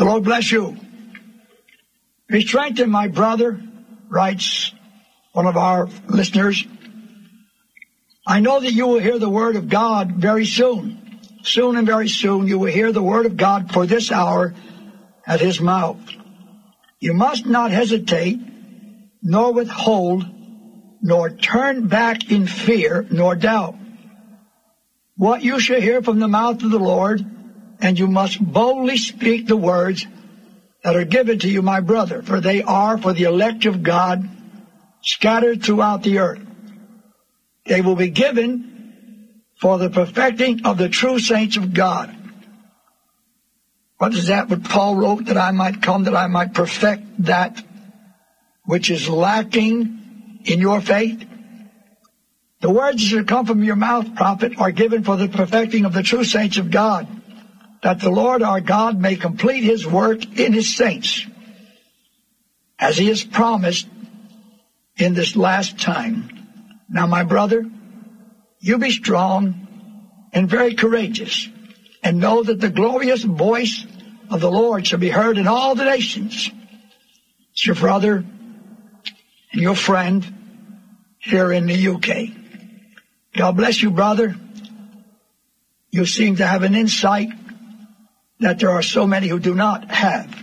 The Lord bless you. Be strengthened, my brother, writes one of our listeners. I know that you will hear the word of God very soon. Soon and very soon you will hear the word of God for this hour at his mouth. You must not hesitate, nor withhold, nor turn back in fear, nor doubt. What you shall hear from the mouth of the Lord, and you must boldly speak the words that are given to you, my brother, for they are for the elect of God, scattered throughout the earth. They will be given for the perfecting of the true saints of God. What is that what Paul wrote? That I might come, that I might perfect that which is lacking in your faith? The words that should come from your mouth, prophet, are given for the perfecting of the true saints of God, that the Lord our God may complete his work in his saints, as he has promised in this last time. Now, my brother, you be strong and very courageous, and know that the glorious voice of the Lord shall be heard in all the nations. It's your brother and your friend here in the UK. God bless you, brother. You seem to have an insight that there are so many who do not have.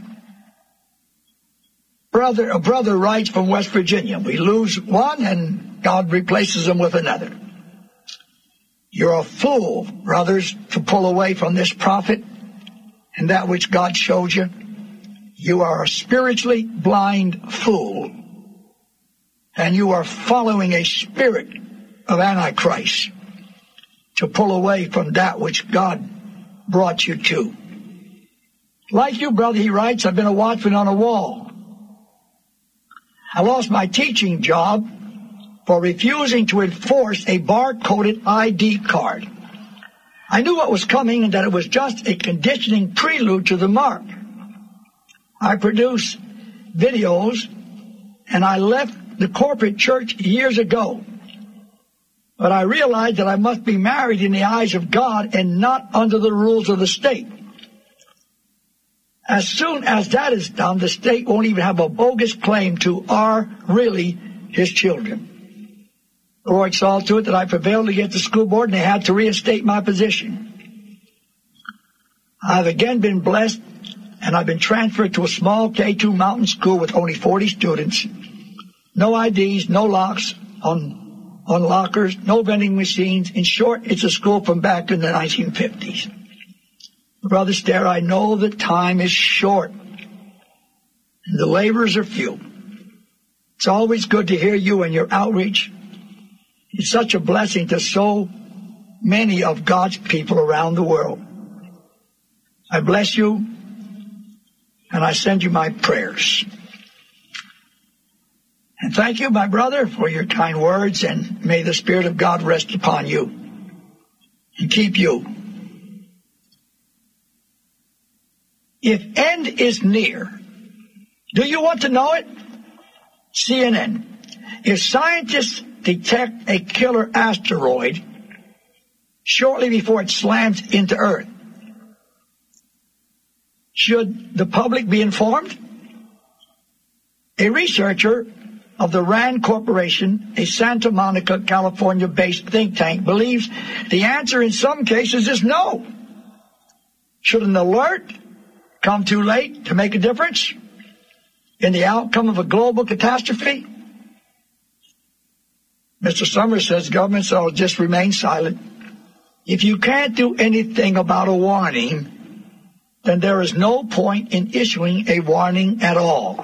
A brother writes from West Virginia. We lose one and God replaces them with another. You're a fool, brothers, to pull away from this prophet and that which God showed you. You are a spiritually blind fool, and you are following a spirit of Antichrist to pull away from that which God brought you to. Like you, brother, he writes, I've been a watchman on a wall. I lost my teaching job for refusing to enforce a bar-coded ID card. I knew what was coming and that it was just a conditioning prelude to the mark. I produce videos, and I left the corporate church years ago. But I realized that I must be married in the eyes of God and not under the rules of the state. As soon as that is done, the state won't even have a bogus claim to are really his children. The Lord saw to it that I prevailed against the school board, and they had to reinstate my position. I've again been blessed, and I've been transferred to a small K2 mountain school with only 40 students. No IDs, no locks on lockers, no vending machines. In short, it's a school from back in the 1950s. Brother Stair, I know that time is short and the laborers are few. It's always good to hear you and your outreach. It's such a blessing to so many of God's people around the world. I bless you, and I send you my prayers. And thank you, my brother, for your kind words, and may the Spirit of God rest upon you and keep you. If end is near, do you want to know it? CNN. If scientists detect a killer asteroid shortly before it slams into Earth, should the public be informed? A researcher of the RAND Corporation, a Santa Monica, California-based think tank, believes the answer in some cases is no. Should an alert come too late to make a difference in the outcome of a global catastrophe? Mr. Summers says governments will just remain silent. If you can't do anything about a warning, then there is no point in issuing a warning at all.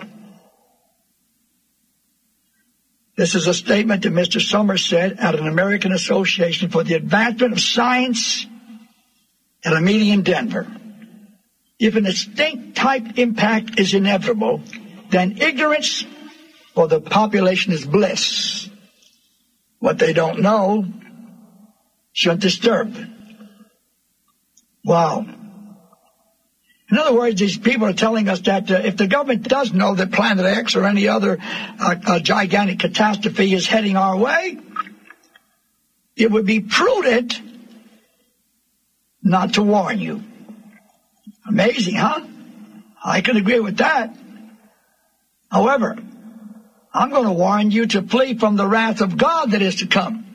This is a statement that Mr. Summers said at an American Association for the Advancement of Science at a meeting in Denver. If an extinct-type impact is inevitable, then ignorance for the population is bliss. What they don't know shouldn't disturb them. Wow. In other words, these people are telling us that if the government does know that Planet X or any other gigantic catastrophe is heading our way, it would be prudent not to warn you. Amazing, huh? I can agree with that. However, I'm going to warn you to flee from the wrath of God that is to come.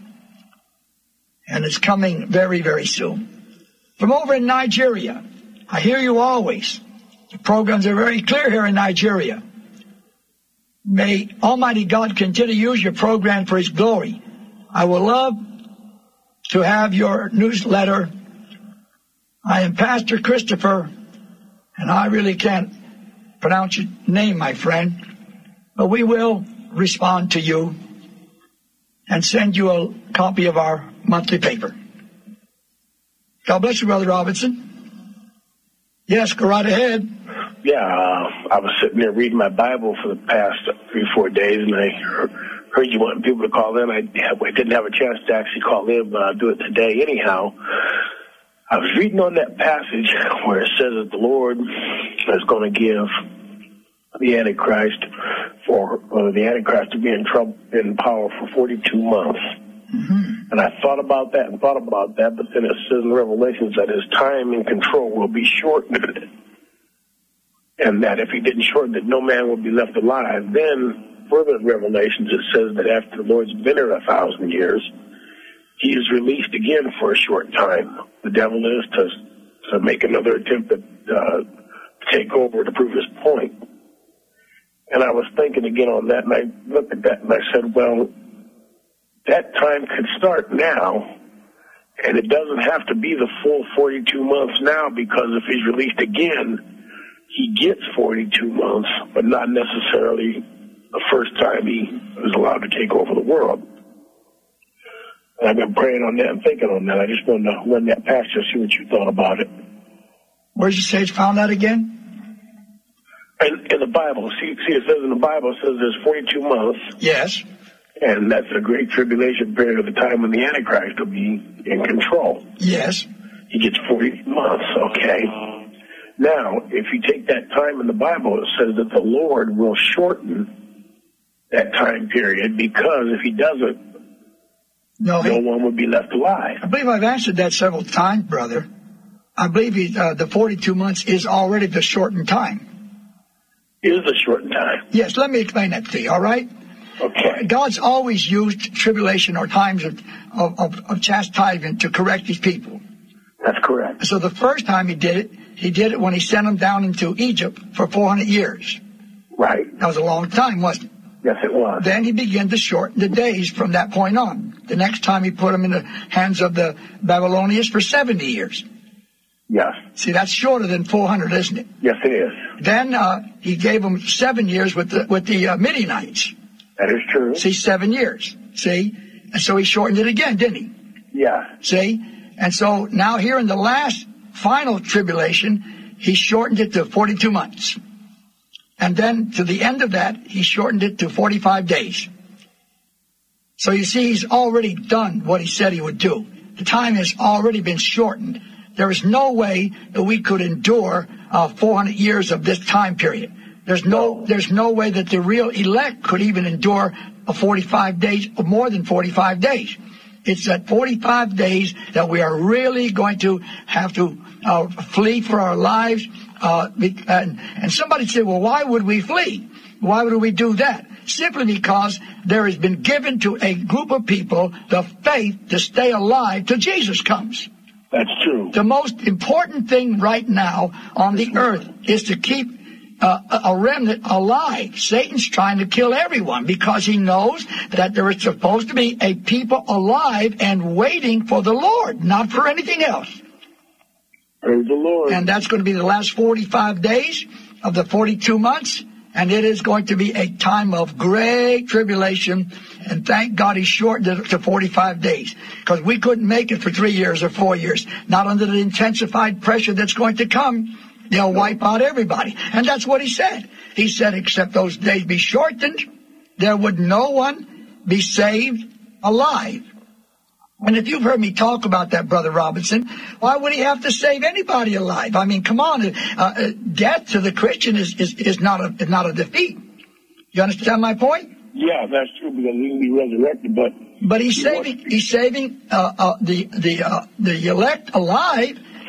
And it's coming very, very soon. From over in Nigeria, I hear you always. The programs are very clear here in Nigeria. May Almighty God continue to use your program for His glory. I would love to have your newsletter. I am Pastor Christopher, and I really can't pronounce your name, my friend, but we will respond to you and send you a copy of our monthly paper. God bless you, Brother Robinson. Yes, go right ahead. Yeah, I was sitting there reading my Bible for the past 3-4 days, and I heard you wanting people to call in. I didn't have a chance to actually call in, but I'll do it today anyhow. I was reading on that passage where it says that the Lord is going to give the Antichrist to be in power for 42 months. Mm-hmm. And I thought about that, but then it says in Revelations that his time and control will be shortened. And that if he didn't shorten it, no man will be left alive. Then, further in Revelations, it says that after the Lord's been here 1,000 years, he is released again for a short time. The devil is to make another attempt to take over to prove his point. And I was thinking again on that, and I looked at that, and I said, well, that time could start now, and it doesn't have to be the full 42 months now, because if he's released again, he gets 42 months, but not necessarily the first time he was allowed to take over the world. And I've been praying on that and thinking on that. I just wanted to run that past you, see what you thought about it. Where's the sage found that again? In the Bible. See, it says in the Bible, it says there's 42 months. Yes. And that's a great tribulation period of the time when the Antichrist will be in control. Yes. He gets 40 months, okay. Now, if you take that time in the Bible, it says that the Lord will shorten that time period, because if he doesn't, no one would be left alive. I believe I've answered that several times, brother. I believe the 42 months is already the shortened time. Is the shortened time? Yes, let me explain that to you, all right? Okay. God's always used tribulation or times of chastisement to correct his people. That's correct. So the first time he did it when he sent them down into Egypt for 400 years. Right. That was a long time, wasn't it? Yes, it was. Then he began to shorten the days from that point on. The next time he put them in the hands of the Babylonians for 70 years. Yes. See, that's shorter than 400, isn't it? Yes, it is. Then he gave them 7 years with the Midianites. That is true. See, 7 years. See? And so he shortened it again, didn't he? Yeah. See? And so now here in the last final tribulation, he shortened it to 42 months. And then to the end of that, he shortened it to 45 days. So you see, he's already done what he said he would do. The time has already been shortened. There is no way that we could endure 400 years of this time period. There's no way that the real elect could even endure 45 days or more than 45 days. It's at 45 days that we are really going to have to flee for our lives. And somebody said, well, why would we flee? Why would we do that? Simply because there has been given to a group of people the faith to stay alive till Jesus comes. That's true. The most important thing right now on the earth is to keep a remnant alive. Satan's trying to kill everyone because he knows that there is supposed to be a people alive and waiting for the Lord, not for anything else. Praise the Lord. And that's going to be the last 45 days of the 42 months. And it is going to be a time of great tribulation. And thank God he shortened it to 45 days. Because we couldn't make it for 3 years or 4 years. Not under the intensified pressure that's going to come. They'll wipe out everybody. And that's what he said. He said, except those days be shortened, there would no one be saved alive. And if you've heard me talk about that, Brother Robinson, why would he have to save anybody alive? I mean, come on. Death to the Christian is not a defeat. You understand my point? Yeah, that's true, because he can be resurrected, but he's saving the elect alive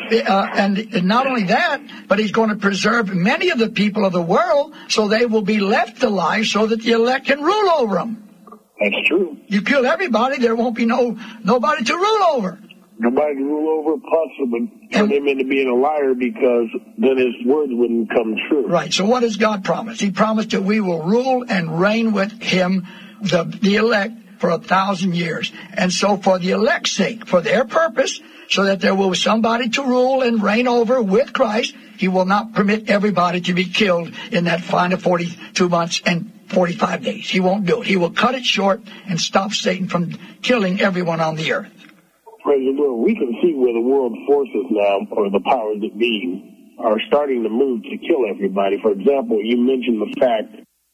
And not only that, but he's going to preserve many of the people of the world so they will be left alive so that the elect can rule over them. That's true. You kill everybody, there won't be nobody to rule over. Nobody to rule over, plus it would turn him into being a liar because then his words wouldn't come true. Right. So what does God promise? He promised that we will rule and reign with him, the elect, for 1,000 years. And so for the elect's sake, for their purpose, so that there will be somebody to rule and reign over with Christ, he will not permit everybody to be killed in that final 42 months and 45 days. He won't do it. He will cut it short and stop Satan from killing everyone on the earth. Praise the Lord. We can see where the world forces now, or the powers that be, are starting to move to kill everybody. For example, you mentioned the fact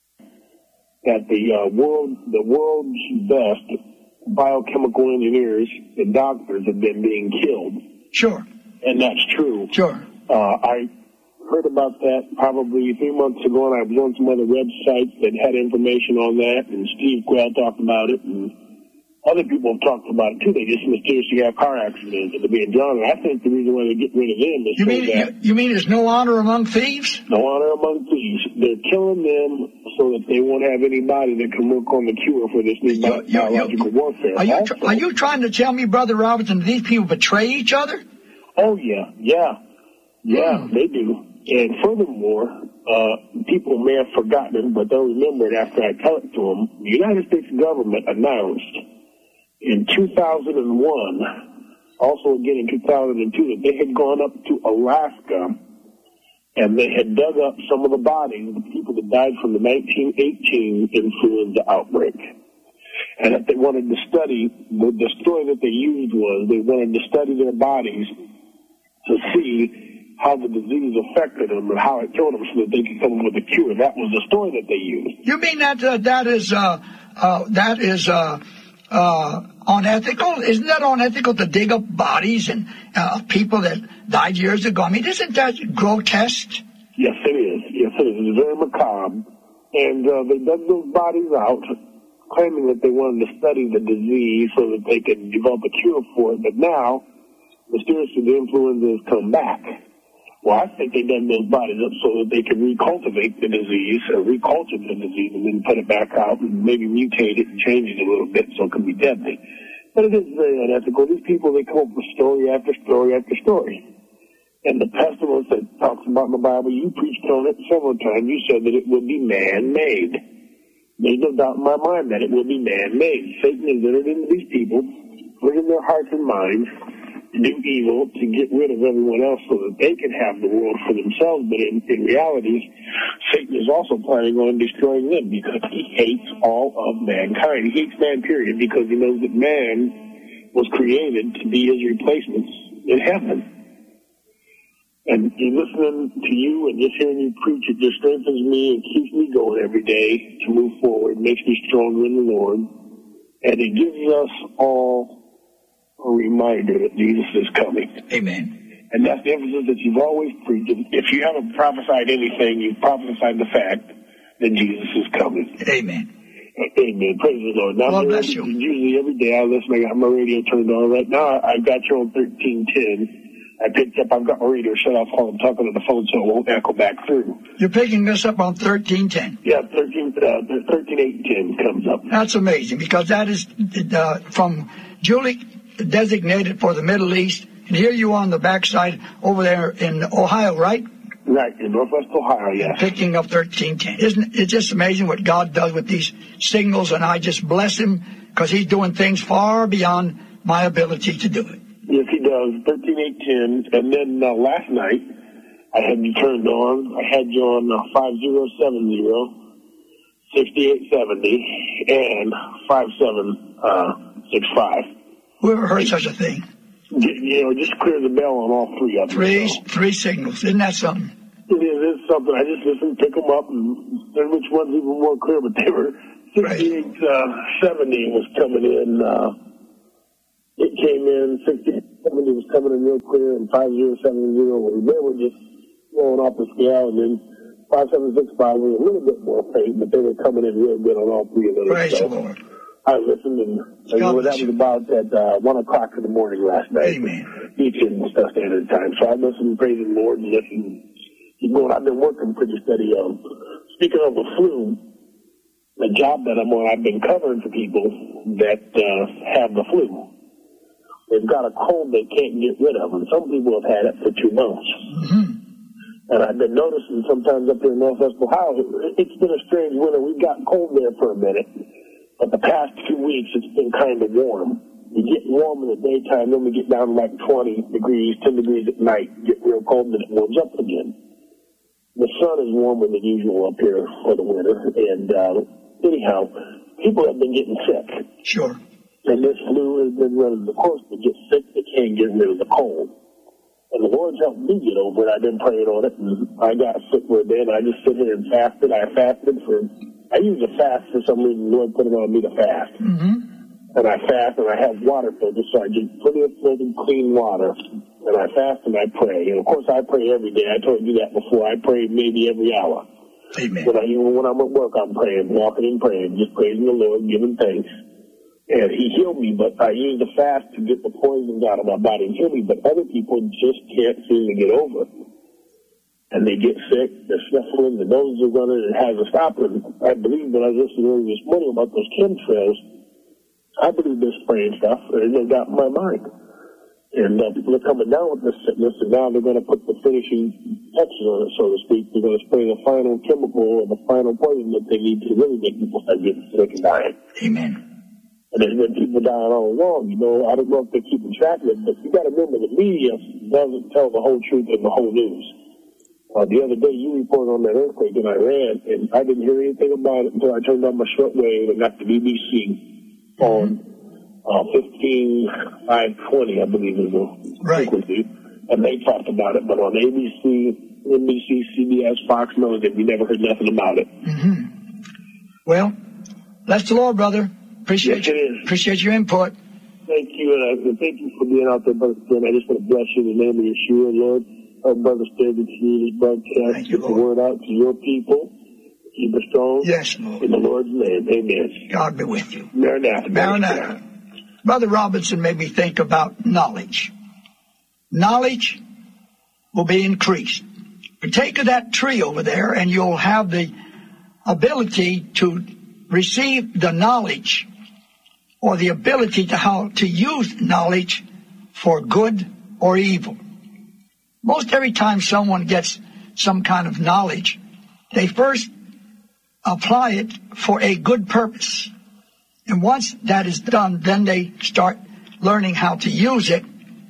that the world's best biochemical engineers and doctors have been being killed. Sure. And that's true. Sure. I heard about that probably 3 months ago, and I was on some other websites that had information on that, and Steve Quayle talked about it, and other people have talked about it too. They just mysteriously have car accidents and they're being drawn. And I think the reason why they get rid of them is you mean there's no honor among thieves? No honor among thieves. They're killing them so that they won't have anybody that can work on the cure for this new biological warfare. Are you trying to tell me, Brother Robertson, these people betray each other? Oh, yeah. They do. And furthermore, people may have forgotten it, but they'll remember it after I tell it to them. The United States government announced in 2001, also again in 2002, that they had gone up to Alaska and they had dug up some of the bodies of the people that died from the 1918 influenza outbreak. And that they wanted to study, the story that they used was they wanted to study their bodies to see how the disease affected them and how it killed them so that they could come up with a cure. That was the story that they used. You mean that is unethical? Isn't that unethical to dig up bodies and people that died years ago? I mean, isn't that grotesque? Yes, it is. Yes, it is. It's very macabre. And they dug those bodies out, claiming that they wanted to study the disease so that they could develop a cure for it. But now, mysteriously, the influenza has come back. Well, I think they dug those bodies up so that they could recultivate the disease, or reculture the disease, and then put it back out and maybe mutate it and change it a little bit so it can be deadly. But it is very unethical. These people, they come up with story after story after story. And the pestilence that talks about in the Bible, you preached on it several times. You said that it would be man-made. There's no doubt in my mind that it will be man-made. Satan has entered into these people, put in their hearts and minds, do evil to get rid of everyone else so that they can have the world for themselves. But in reality, Satan is also planning on destroying them because he hates all of mankind. He hates man, period, because he knows that man was created to be his replacements in heaven. And listening to you and just hearing you preach, it just strengthens me and keeps me going every day to move forward. It makes me stronger in the Lord. And it gives us all a reminder that Jesus is coming. Amen. And that's the emphasis that you've always preached. If you haven't prophesied anything, you've prophesied the fact that Jesus is coming. Amen. Amen. Praise the Lord. Now, God bless you. Usually every day I listen, I got my radio turned on. Right now I've got you on 1310. I picked up, I've got my radio shut off while I'm talking on the phone so it won't echo back through. You're picking this up on 1310? Yeah, 13810 comes up. That's amazing because that is from Julie designated for the Middle East. And here you are on the backside over there in Ohio, right? Right, in Northwest Ohio, yes. Picking up 1310. Isn't it just amazing what God does with these signals? And I just bless him because he's doing things far beyond my ability to do it. Yes, he does. 13810. And then last night, I had you turned on. I had you on 5070, 6870, and 5765. Whoever heard such a thing? Just clear the bell on all three of them. Three signals. Isn't that something? It is. It's something. I just listened, pick them up, and then which one's even more clear. But they were 6870 was coming in. It came in 6870 was coming in real clear, and 5070 they were just blowing off the scale, and then 5765 was a little bit more faint, but they were coming in real good on all three of those. Praise the Lord. I listened, and that was about at 1 o'clock in the morning last night. Amen. Eastern Standard Time. So I listened, praising the Lord, and listened. I've been working pretty steady. Speaking of the flu, the job that I'm on, I've been covering for people that have the flu. They've got a cold they can't get rid of, and some people have had it for 2 months. Mm-hmm. And I've been noticing sometimes up here in Northwest Ohio, it's been a strange winter. We've gotten cold there for a minute, but the past 2 weeks it's been kind of warm. We get warm in the daytime, then we get down to like 20 degrees, 10 degrees at night, get real cold, and it warms up again. The sun is warmer than usual up here for the winter, and anyhow, people have been getting sick. Sure. And this flu has been running the course. They get sick, they can't get rid of the cold. And the Lord's helped me get over it. I've been praying on it, and I got sick for a day, and I just sit here and fasted. I use a fast for some reason. The Lord put it on me to fast. Mm-hmm. And I fast, and I have water filters, so I drink plenty of filtered, clean water. And I fast and I pray. And, of course, I pray every day. I told you that before. I pray maybe every hour. Amen. Even when I'm at work, I'm praying, walking and praying, just praising the Lord, giving thanks. And he healed me, but I used the fast to get the poisons out of my body and heal me. But other people just can't seem to get over it. And they get sick, they're sniffling, the nose is running, it hasn't stopped. And I believe when I was listening this morning about those chemtrails, I believe they're spraying stuff, and they got in my mind. And people are coming down with this sickness, and now they're going to put the finishing touches on it, so to speak. They're going to spray the final chemical or the final poison that they need to really make people start getting sick and dying. Amen. And there's been people dying all along, I don't know if they're keeping track of it, but you got to remember the media doesn't tell the whole truth and the whole news. The other day you reported on that earthquake in Iran, and I didn't hear anything about it until I turned on my shortwave and got the BBC on 15/5/20, I believe is the frequency, and they talked about it. But on ABC, NBC, CBS, Fox News, we never heard nothing about it. Mm-hmm. Well, bless the Lord, brother. Appreciate your input. Thank you, and thank you for being out there, Brother Stan. I just want to bless you in the name of Yeshua, Lord. Help Brother Stan continue this broadcast. Get the word out to your people. Keep us strong. Yes, Lord. In the Lord's name, amen. God be with you. Maranatha. Maranatha. Brother Robinson made me think about knowledge. Knowledge will be increased. Partake of that tree over there, and you'll have the ability to receive the knowledge or the ability to how to use knowledge for good or evil. Most every time someone gets some kind of knowledge, they first apply it for a good purpose. And once that is done, then they start learning how to use it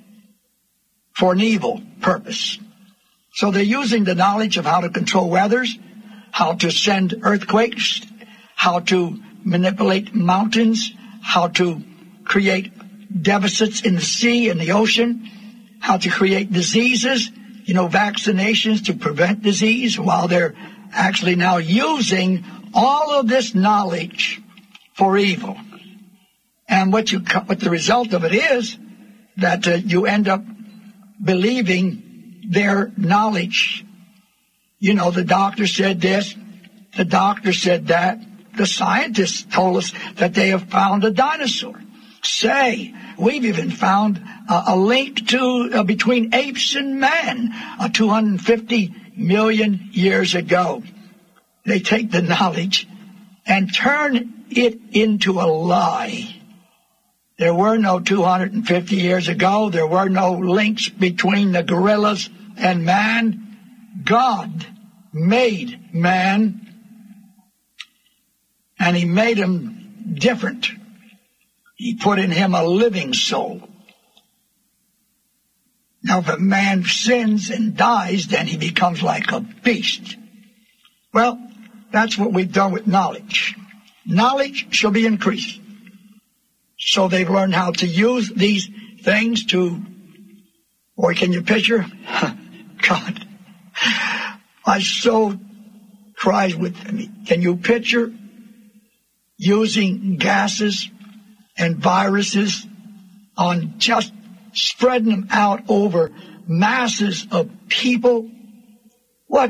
for an evil purpose. So they're using the knowledge of how to control weathers, how to send earthquakes, how to manipulate mountains, how to create deficits in the sea and the ocean, how to create diseases, vaccinations to prevent disease, while they're actually now using all of this knowledge for evil. And what the result of it is that you end up believing their knowledge. The doctor said this, the doctor said that. The scientists told us that they have found a dinosaur. We've even found a link to between apes and man 250 million years ago. They take the knowledge and turn it into a lie. There were no 250 years ago. There were no links between the gorillas and man. God made man, and he made him different. He put in him a living soul. Now, if a man sins and dies, then he becomes like a beast. Well, that's what we've done with knowledge. Knowledge shall be increased. So they've learned how to use these things to, or can you picture? God, my soul cries with me. Can you picture using gases and viruses on just spreading them out over masses of people? What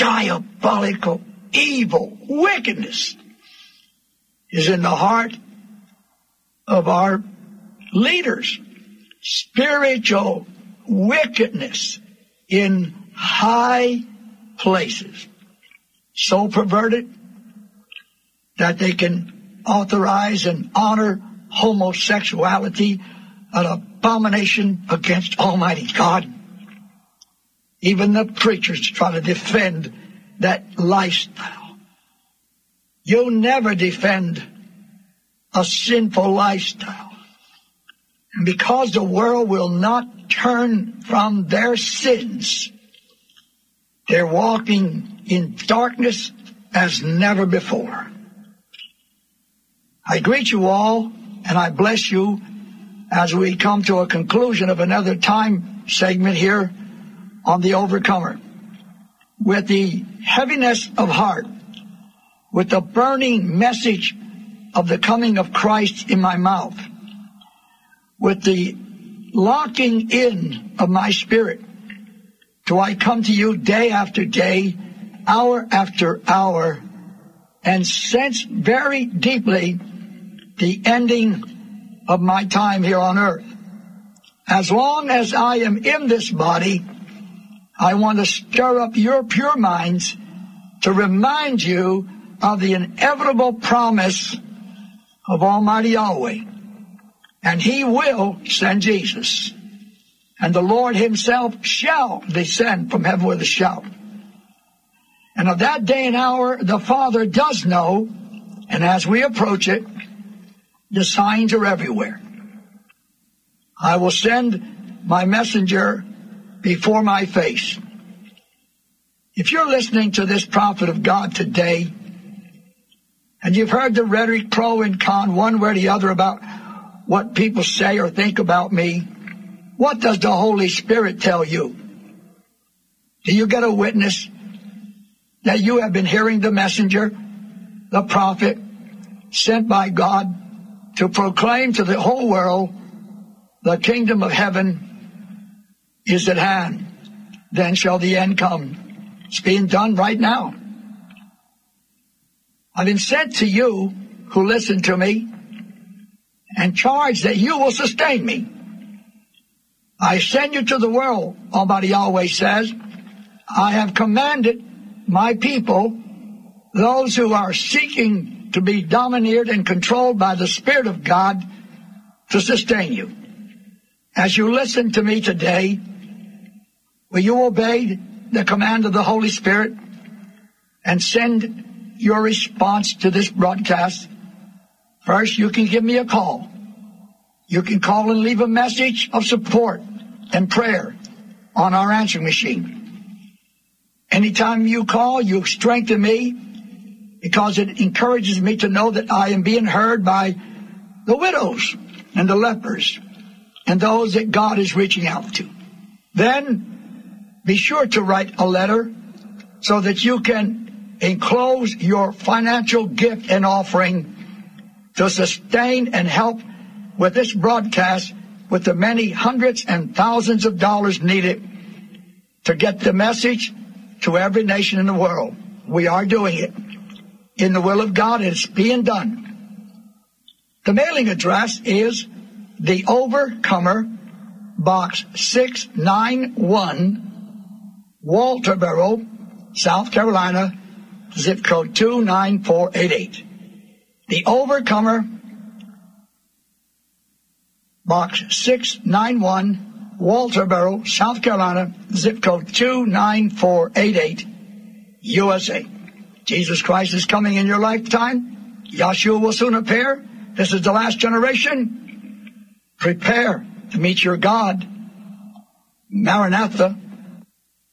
diabolical, evil wickedness is in the heart of our leaders. Spiritual wickedness in high places. So perverted that they can authorize and honor homosexuality, an abomination against Almighty God. Even the preachers try to defend that lifestyle. You never defend a sinful lifestyle. And because the world will not turn from their sins, they're walking in darkness as never before. I greet you all, and I bless you as we come to a conclusion of another time segment here on The Overcomer. With the heaviness of heart, with the burning message of the coming of Christ in my mouth, with the locking in of my spirit, do I come to you day after day, hour after hour, and sense very deeply the ending of my time here on earth. As long as I am in this body, I want to stir up your pure minds to remind you of the inevitable promise of Almighty Yahweh. And He will send Jesus. And the Lord Himself shall descend from heaven with a shout. And of that day and hour the Father does know, and as we approach it, the signs are everywhere. I will send my messenger before my face. If you're listening to this prophet of God today, and you've heard the rhetoric pro and con one way or the other about what people say or think about me, what does the Holy Spirit tell you? Do you get a witness that you have been hearing the messenger, the prophet, sent by God to proclaim to the whole world the kingdom of heaven is at hand? Then shall the end come. It's being done right now. I've been sent to you who listen to me and charged that you will sustain me. I send you to the world, Almighty Yahweh says. I have commanded my people, those who are seeking to be domineered and controlled by the Spirit of God, to sustain you. As you listen to me today, will you obey the command of the Holy Spirit and send your response to this broadcast? First, you can give me a call. You can call and leave a message of support and prayer on our answering machine. Anytime you call, you strengthen me, because it encourages me to know that I am being heard by the widows and the lepers and those that God is reaching out to. Then be sure to write a letter so that you can enclose your financial gift and offering to sustain and help with this broadcast, with the many hundreds and thousands of dollars needed to get the message to every nation in the world. We are doing it. In the will of God, it's being done. The mailing address is The Overcomer, Box 691, Walterboro, South Carolina, zip code 29488. The Overcomer, Box 691, Walterboro, South Carolina, zip code 29488, USA. Jesus Christ is coming in your lifetime. Yahshua will soon appear. This is the last generation. Prepare to meet your God. Maranatha.